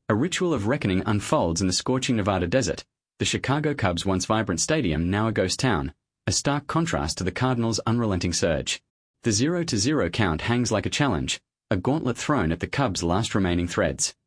A ritual of reckoning unfolds in the scorching Nevada desert. The Chicago Cubs' once vibrant stadium now a ghost town, a stark contrast to the Cardinals' unrelenting surge. The 0-0 count hangs like a challenge, a gauntlet thrown at the Cubs' last remaining threads.